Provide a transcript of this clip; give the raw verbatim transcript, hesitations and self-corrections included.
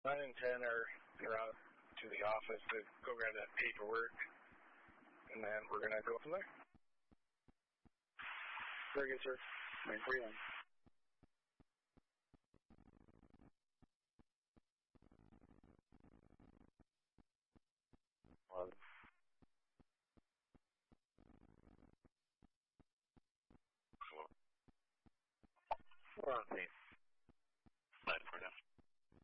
nine and ten are, are out to the office to go grab that paperwork, and then we're going to go from there. Very good, sir. nine forty-nine. One. We're on scene.